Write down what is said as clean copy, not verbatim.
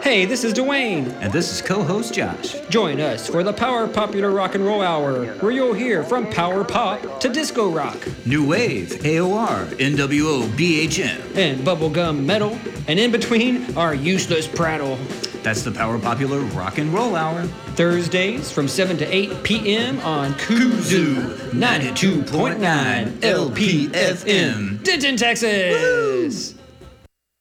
Hey, this is Dwayne. And this is co-host Josh. Join us for the Power Popular Rock and Roll Hour, where you'll hear from power pop to disco rock, New Wave, AOR, NWO, BHM, and bubblegum metal, and in between, our useless prattle. That's the Power Popular Rock and Roll Hour. Thursdays from 7 to 8 p.m. on Kuzoo 92.9 LPFM, Denton, Texas. Woo!